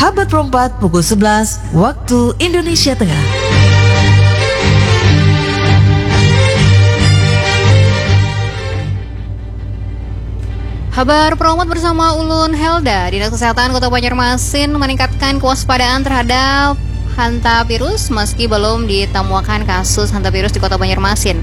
Habar Perempat pukul 11 waktu Indonesia Tengah. Habar Perempat bersama Ulun Helda. Dinas Kesehatan Kota Banjarmasin meningkatkan kewaspadaan terhadap hantavirus meski belum ditemukan kasus hantavirus di Kota Banjarmasin.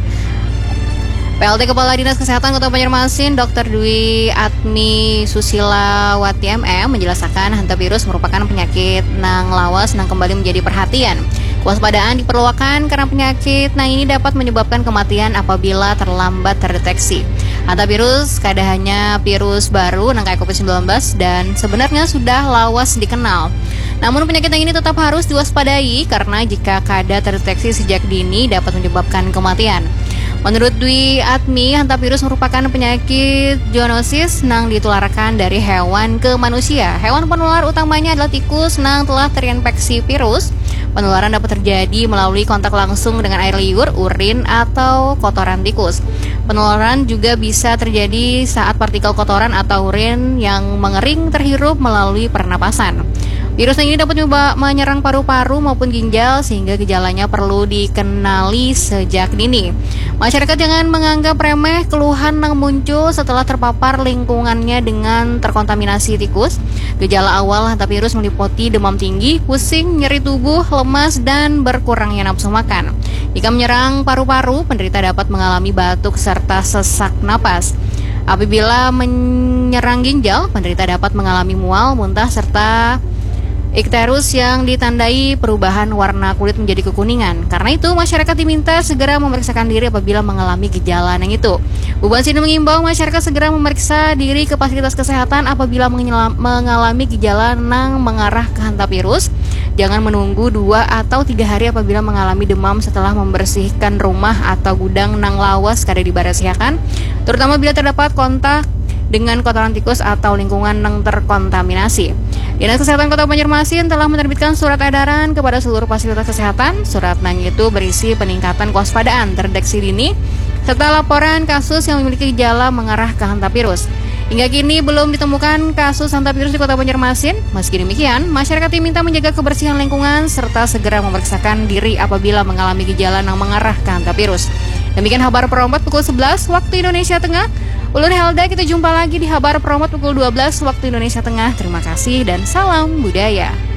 PLT Kepala Dinas Kesehatan Kota Banjarmasin Dr. Dwi Atmi Susilawati MM menjelaskan hantavirus merupakan penyakit nang lawas nang kembali menjadi perhatian. Kewaspadaan diperlukan karena penyakit nang ini dapat menyebabkan kematian apabila terlambat terdeteksi. Hantavirus kada hanya virus baru nang kayak COVID-19 dan sebenarnya sudah lawas dikenal. Namun penyakit yang ini tetap harus diwaspadai karena jika kada terdeteksi sejak dini dapat menyebabkan kematian. Menurut Dwi Atmi, hantavirus merupakan penyakit zoonosis nang ditularkan dari hewan ke manusia. Hewan penular utamanya adalah tikus nang telah terinfeksi virus. Penularan dapat terjadi melalui kontak langsung dengan air liur, urin, atau kotoran tikus. Penularan juga bisa terjadi saat partikel kotoran atau urin yang mengering terhirup melalui pernapasan. Virus ini dapat menyerang paru-paru maupun ginjal sehingga gejalanya perlu dikenali sejak dini. Masyarakat jangan menganggap remeh keluhan yang muncul setelah terpapar lingkungannya dengan terkontaminasi tikus. Gejala awal hantavirus meliputi demam tinggi, pusing, nyeri tubuh, lemas, dan berkurangnya nafsu makan. Jika menyerang paru-paru, penderita dapat mengalami batuk serta sesak napas. Apabila menyerang ginjal, penderita dapat mengalami mual, muntah, serta ikterus yang ditandai perubahan warna kulit menjadi kekuningan. Karena itu, masyarakat diminta segera memeriksakan diri apabila mengalami gejala yang itu. Bu Bansina mengimbau masyarakat segera memeriksa diri ke fasilitas kesehatan apabila mengalami gejala yang mengarah ke hantavirus. Jangan menunggu 2 atau 3 hari apabila mengalami demam setelah membersihkan rumah atau gudang nang lawas kada dibarasiakan, terutama bila terdapat kontak dengan kotoran tikus atau lingkungan yang terkontaminasi. Dinas Kesehatan Kota Banjarmasin telah menerbitkan surat edaran kepada seluruh fasilitas kesehatan. Surat nang itu berisi peningkatan kewaspadaan terdeteksi dini serta laporan kasus yang memiliki gejala mengarah ke hantavirus. Hingga kini belum ditemukan kasus hantavirus di Kota Banjarmasin. Meski demikian, masyarakat diminta menjaga kebersihan lingkungan serta segera memeriksakan diri apabila mengalami gejala yang mengarah ke hantavirus. Demikian Habar Perempat pukul 11 waktu Indonesia Tengah. Ulun Helda, kita jumpa lagi di Habar Perempat pukul 12 waktu Indonesia Tengah. Terima kasih dan salam budaya.